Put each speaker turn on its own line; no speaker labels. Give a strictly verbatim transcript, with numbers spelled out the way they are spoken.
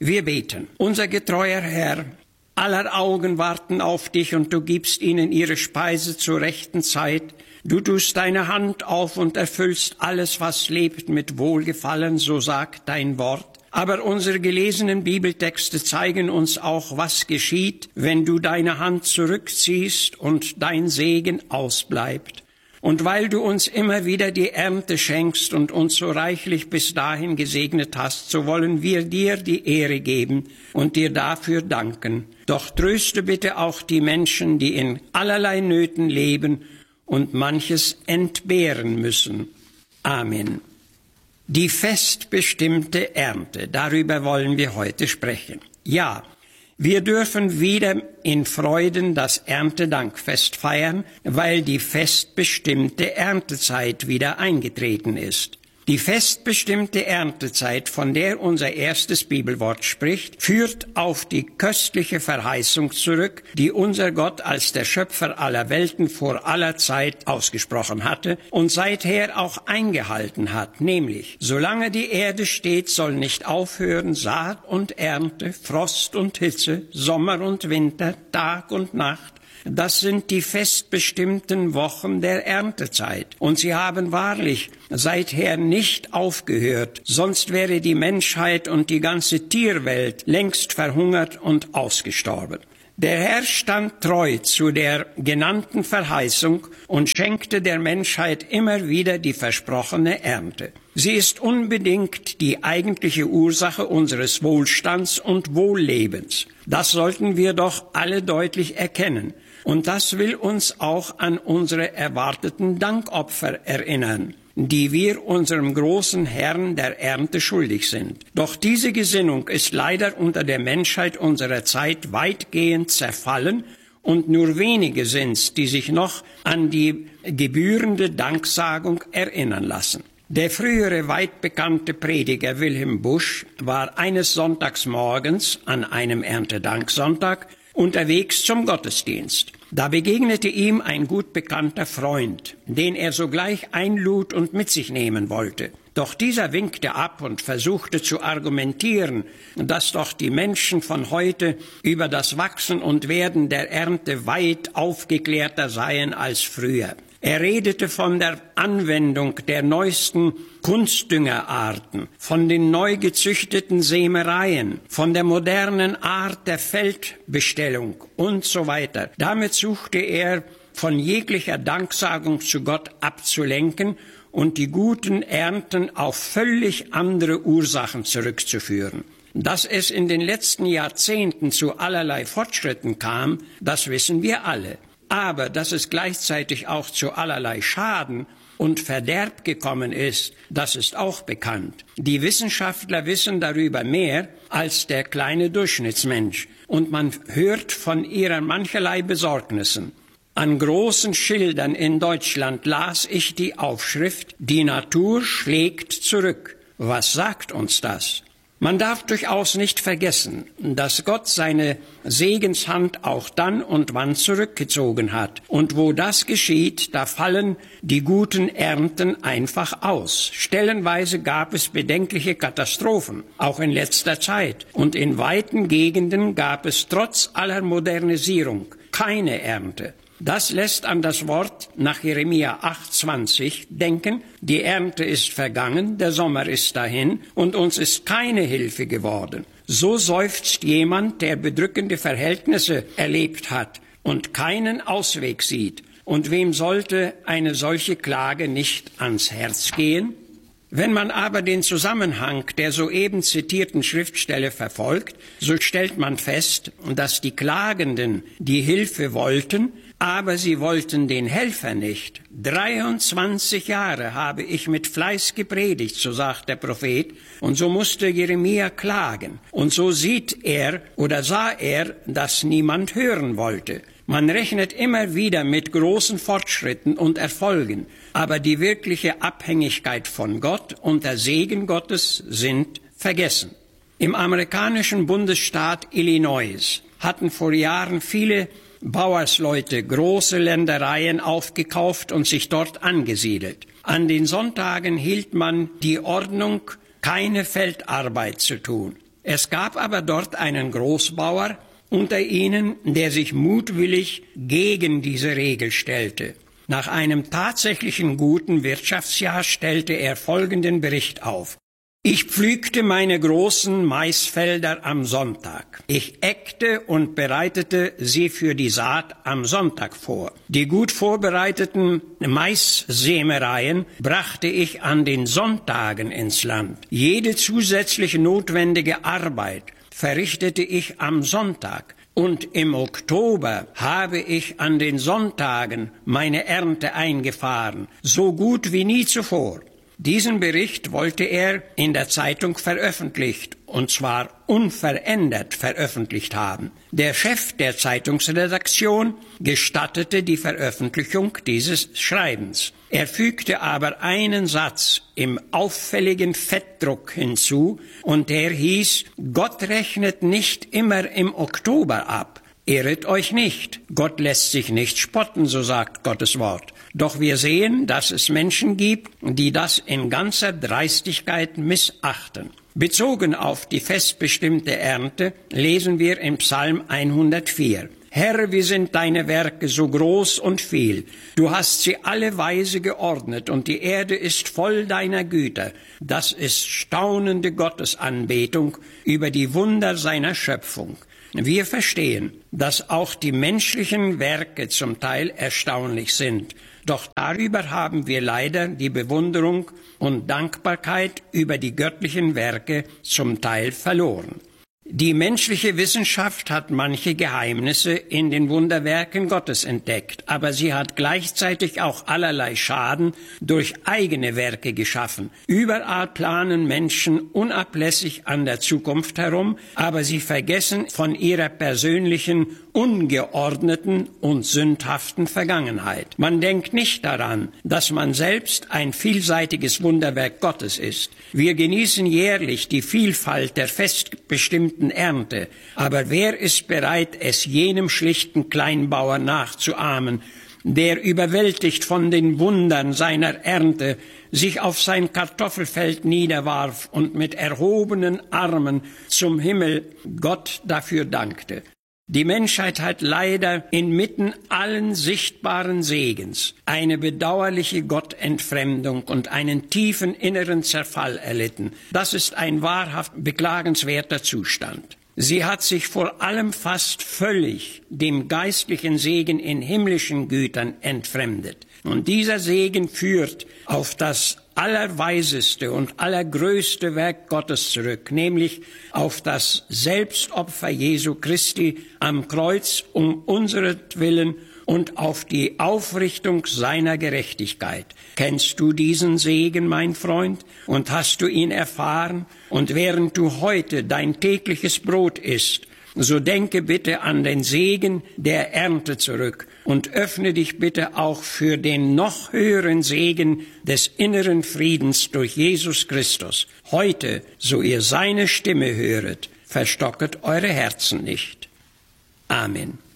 Wir beten. Unser getreuer Herr, aller Augen warten auf dich und du gibst ihnen ihre Speise zur rechten Zeit. Du tust deine Hand auf und erfüllst alles, was lebt, mit Wohlgefallen, so sagt dein Wort. Aber unsere gelesenen Bibeltexte zeigen uns auch, was geschieht, wenn du deine Hand zurückziehst und dein Segen ausbleibt. Und weil du uns immer wieder die Ernte schenkst und uns so reichlich bis dahin gesegnet hast, so wollen wir dir die Ehre geben und dir dafür danken. Doch tröste bitte auch die Menschen, die in allerlei Nöten leben und manches entbehren müssen. Amen. Die festbestimmte Ernte, darüber wollen wir heute sprechen. Ja, wir dürfen wieder in Freuden das Erntedankfest feiern, weil die festbestimmte Erntezeit wieder eingetreten ist. Die festbestimmte Erntezeit, von der unser erstes Bibelwort spricht, führt auf die köstliche Verheißung zurück, die unser Gott als der Schöpfer aller Welten vor aller Zeit ausgesprochen hatte und seither auch eingehalten hat, nämlich: Solange die Erde steht, soll nicht aufhören Saat und Ernte, Frost und Hitze, Sommer und Winter, Tag und Nacht. Das sind die festbestimmten Wochen der Erntezeit. Und sie haben wahrlich seither nicht aufgehört, sonst wäre die Menschheit und die ganze Tierwelt längst verhungert und ausgestorben. Der Herr stand treu zu der genannten Verheißung und schenkte der Menschheit immer wieder die versprochene Ernte. Sie ist unbedingt die eigentliche Ursache unseres Wohlstands und Wohllebens. Das sollten wir doch alle deutlich erkennen. Und das will uns auch an unsere erwarteten Dankopfer erinnern, die wir unserem großen Herrn der Ernte schuldig sind. Doch diese Gesinnung ist leider unter der Menschheit unserer Zeit weitgehend zerfallen und nur wenige sind's, die sich noch an die gebührende Danksagung erinnern lassen. Der frühere weit bekannte Prediger Wilhelm Busch war eines Sonntagsmorgens an einem Erntedanksonntag unterwegs zum Gottesdienst. Da begegnete ihm ein gut bekannter Freund, den er sogleich einlud und mit sich nehmen wollte. Doch dieser winkte ab und versuchte zu argumentieren, dass doch die Menschen von heute über das Wachsen und Werden der Ernte weit aufgeklärter seien als früher. Er redete von der Anwendung der neuesten Kunstdüngerarten, von den neu gezüchteten Sämereien, von der modernen Art der Feldbestellung und so weiter. Damit suchte er, von jeglicher Danksagung zu Gott abzulenken und die guten Ernten auf völlig andere Ursachen zurückzuführen. Dass es in den letzten Jahrzehnten zu allerlei Fortschritten kam, das wissen wir alle. Aber dass es gleichzeitig auch zu allerlei Schaden und Verderb gekommen ist, das ist auch bekannt. Die Wissenschaftler wissen darüber mehr als der kleine Durchschnittsmensch und man hört von ihren mancherlei Besorgnissen. An großen Schildern in Deutschland las ich die Aufschrift: Die Natur schlägt zurück. Was sagt uns das? Man darf durchaus nicht vergessen, dass Gott seine Segenshand auch dann und wann zurückgezogen hat. Und wo das geschieht, da fallen die guten Ernten einfach aus. Stellenweise gab es bedenkliche Katastrophen, auch in letzter Zeit. Und in weiten Gegenden gab es trotz aller Modernisierung keine Ernte. Das lässt an das Wort nach Jeremia acht zwanzig denken: Die Ernte ist vergangen, der Sommer ist dahin und uns ist keine Hilfe geworden. So seufzt jemand, der bedrückende Verhältnisse erlebt hat und keinen Ausweg sieht. Und wem sollte eine solche Klage nicht ans Herz gehen? Wenn man aber den Zusammenhang der soeben zitierten Schriftstelle verfolgt, so stellt man fest, dass die Klagenden die Hilfe wollten, aber sie wollten den Helfer nicht. dreiundzwanzig Jahre habe ich mit Fleiß gepredigt, so sagt der Prophet, und so musste Jeremia klagen. Und so sieht er oder sah er, dass niemand hören wollte. Man rechnet immer wieder mit großen Fortschritten und Erfolgen, aber die wirkliche Abhängigkeit von Gott und der Segen Gottes sind vergessen. Im amerikanischen Bundesstaat Illinois hatten vor Jahren viele Bauersleute große Ländereien aufgekauft und sich dort angesiedelt. An den Sonntagen hielt man die Ordnung, keine Feldarbeit zu tun. Es gab aber dort einen Großbauer unter ihnen, der sich mutwillig gegen diese Regel stellte. Nach einem tatsächlichen guten Wirtschaftsjahr stellte er folgenden Bericht auf. Ich pflügte meine großen Maisfelder am Sonntag. Ich äckte und bereitete sie für die Saat am Sonntag vor. Die gut vorbereiteten Maissämereien brachte ich an den Sonntagen ins Land. Jede zusätzliche notwendige Arbeit verrichtete ich am Sonntag. Und im Oktober habe ich an den Sonntagen meine Ernte eingefahren, so gut wie nie zuvor. Diesen Bericht wollte er in der Zeitung veröffentlicht, und zwar unverändert veröffentlicht haben. Der Chef der Zeitungsredaktion gestattete die Veröffentlichung dieses Schreibens. Er fügte aber einen Satz im auffälligen Fettdruck hinzu, und der hieß: Gott rechnet nicht immer im Oktober ab. Irret euch nicht, Gott lässt sich nicht spotten, so sagt Gottes Wort. Doch wir sehen, dass es Menschen gibt, die das in ganzer Dreistigkeit missachten. Bezogen auf die festbestimmte Ernte lesen wir im Psalm hundertvier. Herr, wie sind deine Werke so groß und viel. Du hast sie alle weise geordnet, und die Erde ist voll deiner Güter. Das ist staunende Gottesanbetung über die Wunder seiner Schöpfung. Wir verstehen, dass auch die menschlichen Werke zum Teil erstaunlich sind. Doch darüber haben wir leider die Bewunderung und Dankbarkeit über die göttlichen Werke zum Teil verloren. Die menschliche Wissenschaft hat manche Geheimnisse in den Wunderwerken Gottes entdeckt, aber sie hat gleichzeitig auch allerlei Schaden durch eigene Werke geschaffen. Überall planen Menschen unablässig an der Zukunft herum, aber sie vergessen von ihrer persönlichen, ungeordneten und sündhaften Vergangenheit. Man denkt nicht daran, dass man selbst ein vielseitiges Wunderwerk Gottes ist. Wir genießen jährlich die Vielfalt der festbestimmten Ernte, aber wer ist bereit, es jenem schlichten Kleinbauer nachzuahmen, der überwältigt von den Wundern seiner Ernte sich auf sein Kartoffelfeld niederwarf und mit erhobenen Armen zum Himmel Gott dafür dankte? Die Menschheit hat leider inmitten allen sichtbaren Segens eine bedauerliche Gottentfremdung und einen tiefen inneren Zerfall erlitten. Das ist ein wahrhaft beklagenswerter Zustand. Sie hat sich vor allem fast völlig dem geistlichen Segen in himmlischen Gütern entfremdet. Und dieser Segen führt auf das allerweiseste und allergrößte Werk Gottes zurück, nämlich auf das Selbstopfer Jesu Christi am Kreuz um unseretwillen und auf die Aufrichtung seiner Gerechtigkeit. Kennst du diesen Segen, mein Freund, und hast du ihn erfahren? Und während du heute dein tägliches Brot isst, so denke bitte an den Segen der Ernte zurück und öffne dich bitte auch für den noch höheren Segen des inneren Friedens durch Jesus Christus. Heute, so ihr seine Stimme höret, verstocket eure Herzen nicht. Amen.